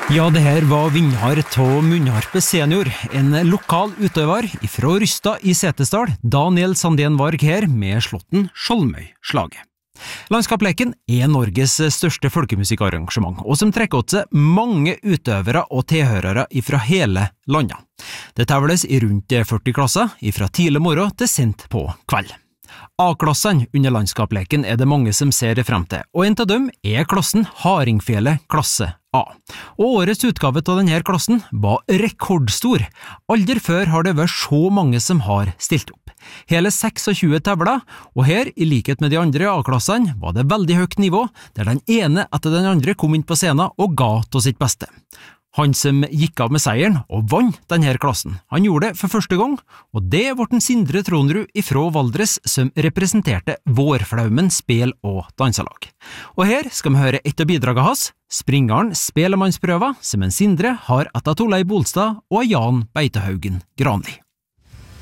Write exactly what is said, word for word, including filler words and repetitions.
Ja, det her var vinner av Munnharpe Senior, en lokal utøver fra Rysta i Setesdal, Daniel Sandén Varg her med slåtten Skjoldmøy-slaget. Landskapsleken er Norges største folkemusikkarrangement, og som trekker åt seg mange utøvere og tilhørere fra hele landet. Det tevles i rundt førti klasser, fra tidlig morgen til sent på kveld. A-klassen under landskapsleken er det mange som ser frem til, og en av dem er klassen Hardingfjellet klasse A. Og årets utgave av denne klassen var rekordstor. Aldri før har det vært så mange som har stilt opp. Hele tjueseks tevler, og her, i likhet med de andre A-klassene, var det veldig høyt nivå, der den ene etter den andre kom inn på scenen og ga til sitt beste. Han som gikk av med seieren og vant denne klassen, han gjorde det for første gang, og det var den Sindre Tronrud ifra Valdres som representerte Vårflaumen spel- og danselag. Og her skal vi høre et av bidragene hans, springeren Spelemannsprøva, som en Sindre har etter Torleif Bolstad og Jan Beitehaugen Granli.